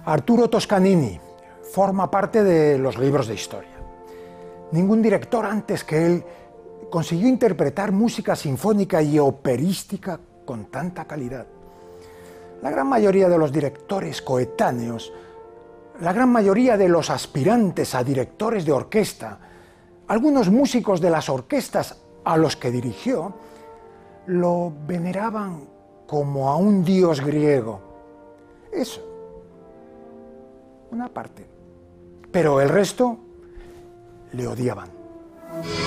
Arturo Toscanini forma parte de los libros de historia. Ningún director antes que él consiguió interpretar música sinfónica y operística con tanta calidad. La gran mayoría de los directores coetáneos, la gran mayoría de los aspirantes a directores de orquesta, algunos músicos de las orquestas a los que dirigió, lo veneraban como a un dios griego. Eso, una parte. Pero el resto le odiaban.